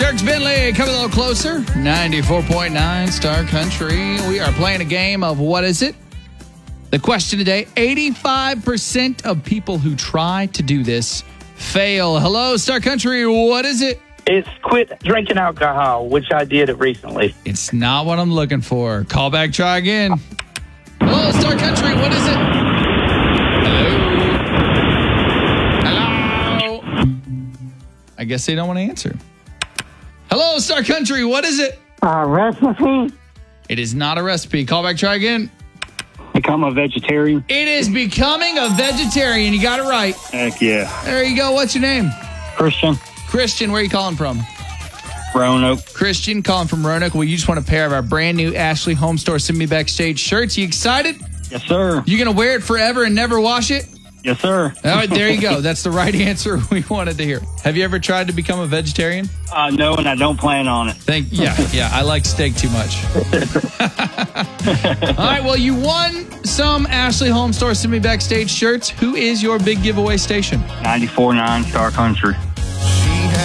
Dierks Bentley, come a little closer. 94.9 Star Country. We are playing a game of what is it? The question today, 85% of people who try to do this fail. Hello, Star Country, what is it? It's quit drinking alcohol, which I did it recently. It's not what I'm looking for. Call back, try again. Hello, Star Country, what is it? Hello? I guess they don't want to answer. Hello, Star Country, what is it? Recipe? It is not a recipe. Call back, try again. Become a vegetarian? It is becoming a vegetarian. You got it right. Heck yeah. There you go. What's your name? Christian? Christian, where are you calling from? Roanoke. Christian, calling from Roanoke. Well, you just want a pair of our brand new Ashley Home Store Send Me Backstage shirts. You excited? Yes, sir. You going to wear it forever and never wash it? Yes, sir. All right, there you go. That's the right answer we wanted to hear. Have you ever tried to become a vegetarian? No, and I don't plan on it. Yeah, I like steak too much. All right, well, you won some Ashley Home Store Send Me Backstage shirts. Who is your big giveaway station? 94.9 Star Country.